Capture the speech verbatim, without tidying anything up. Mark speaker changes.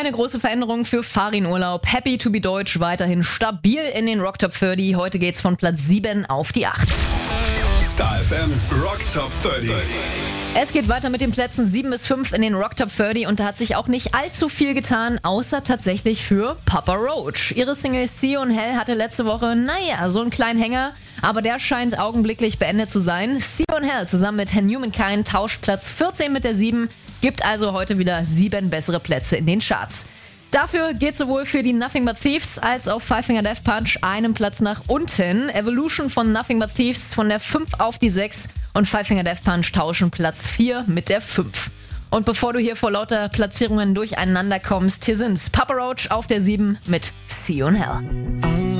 Speaker 1: Keine große Veränderung für Farin Urlaub. Happy to be Deutsch, weiterhin stabil in den Rock Top dreißig. Heute geht's von Platz sieben auf die acht.
Speaker 2: Star F M Rock Top dreißig.
Speaker 1: Es geht weiter mit den Plätzen sieben bis fünf in den Rock Top dreißig und da hat sich auch nicht allzu viel getan, außer tatsächlich für Papa Roach. Ihre Single See und Hell hatte letzte Woche, naja, so einen kleinen Hänger, aber der scheint augenblicklich beendet zu sein. See und Hell zusammen mit Humankind tauscht Platz vierzehn mit der sieben, gibt also heute wieder sieben bessere Plätze in den Charts. Dafür geht sowohl für die Nothing But Thieves als auch Five Finger Death Punch einen Platz nach unten. Evolution von Nothing But Thieves von der fünf auf die sechs und Five Finger Death Punch tauschen Platz vier mit der fünf. Und bevor du hier vor lauter Platzierungen durcheinander kommst, hier sind Papa Roach auf der sieben mit See You in Hell.